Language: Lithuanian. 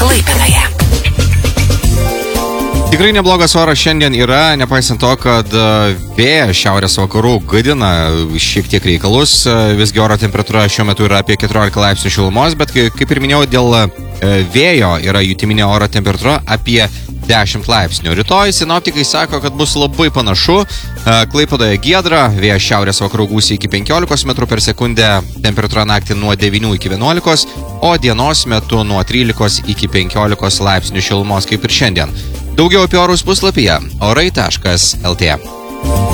Klaipėdoje. Tikrai neblogas oras šiandien yra, nepaisant to, kad vėjas šiaurės vakarų gadina šiek tiek reikalus. Visgi oro temperatūra šiuo metu yra apie 14 laipsnių šilumos, bet kaip ir minėjau, dėl vėjo yra jutiminė oro temperatūra apie 10 laipsnių. Rytoj sinoptikai sako, kad bus labai panašu. Klaipėdoje giedra, vėjas šiaurės vakarų gūsiai iki 15 metrų per sekundę, temperatūra naktį nuo 9 iki 11, o dienos metu nuo 13 iki 15 laipsnių šilumos kaip ir šiandien. Daugiau apie orus puslapyje orai.lt.